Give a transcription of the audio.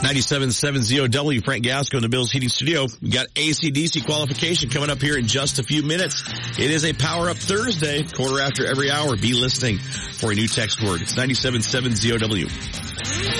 97.7 ZOW, Frank Gasco in the Bills Heating Studio. We got AC/DC qualification coming up here in just a few minutes. It is a Power Up Thursday, quarter after every hour. Be listening for a new text word. It's 97.7 ZOW.